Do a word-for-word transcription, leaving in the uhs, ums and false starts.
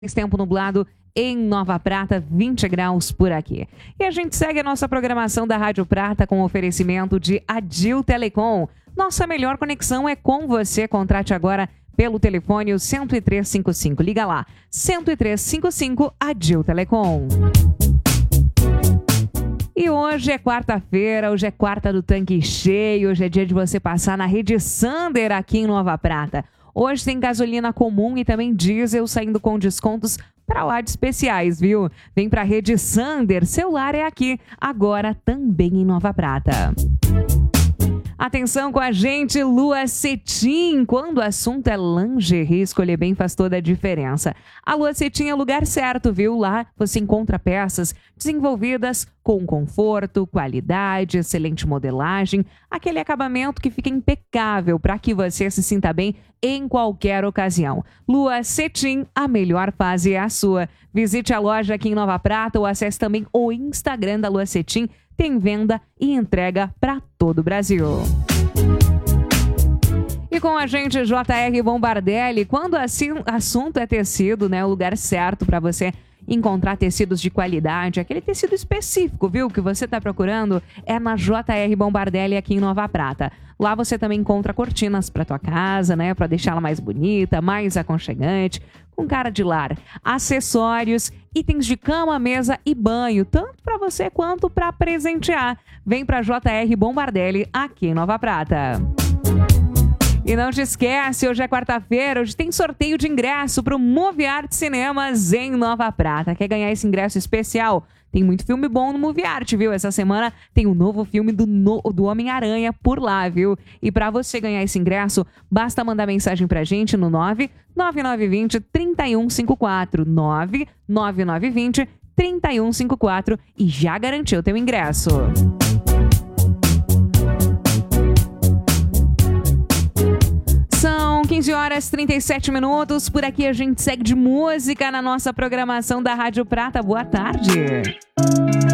Tempo nublado em Nova Prata, vinte graus por aqui. E a gente segue a nossa programação da Rádio Prata com oferecimento de Adil Telecom. Nossa melhor conexão é com você. Contrate agora pelo telefone o cento e três cinquenta e cinco. Liga lá, cento e três cinquenta e cinco Adil Telecom. E hoje é quarta-feira, hoje é quarta do tanque cheio, hoje é dia de você passar na Rede Sander aqui em Nova Prata. Hoje tem gasolina comum e também diesel saindo com descontos para lá de especiais, viu? Vem para a Rede Sander, celular é aqui, agora também em Nova Prata. Atenção com a gente, Lua Cetim. Quando o assunto é lingerie, escolher bem faz toda a diferença. A Lua Cetim é o lugar certo, viu? Lá você encontra peças desenvolvidas com conforto, qualidade, excelente modelagem, aquele acabamento que fica impecável para que você se sinta bem em qualquer ocasião. Lua Cetim, a melhor fase é a sua. Visite a loja aqui em Nova Prata ou acesse também o Instagram da Lua Cetim. Tem venda e entrega para todo o Brasil. E com a gente, J R Bombardelli, quando assim, assunto é tecido, né, o lugar certo para você encontrar tecidos de qualidade, aquele tecido específico, viu, que você está procurando, é na J R Bombardelli aqui em Nova Prata. Lá você também encontra cortinas para tua casa, né, para deixá-la mais bonita, mais aconchegante, com cara de lar, acessórios, itens de cama, mesa e banho, tanto para você quanto para presentear. Vem para J R Bombardelli aqui em Nova Prata. E não te esquece, hoje é quarta-feira, hoje tem sorteio de ingresso para o Movie Art Cinemas em Nova Prata. Quer ganhar esse ingresso especial? Tem muito filme bom no Movie Art, viu? Essa semana tem um novo filme do, no, do Homem-Aranha por lá, viu? E para você ganhar esse ingresso, basta mandar mensagem pra gente no nove nove nove dois zero, três um cinco quatro, nove nove nove dois zero, três um cinco quatro e já garantiu o teu ingresso. São quinze horas e trinta e sete minutos. Por aqui a gente segue de música na nossa programação da Rádio Prata. Boa tarde.